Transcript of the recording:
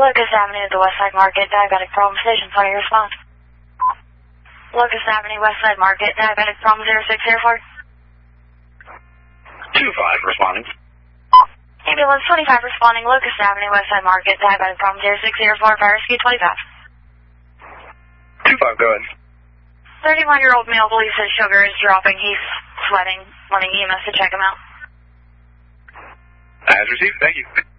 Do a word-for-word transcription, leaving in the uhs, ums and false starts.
Locust Avenue, the Westside Market, diabetic problem station, sorry, response. Locust Avenue, Westside Market, diabetic problem zero six zero four. two five, responding. Ambulance twenty-five responding, Locust Avenue, Westside Market, diabetic problem zero six zero four, fire rescue twenty-five. two five, go ahead. thirty-one-year-old male believes his sugar is dropping. He's sweating, wanting E M S to check him out. As received, thank you.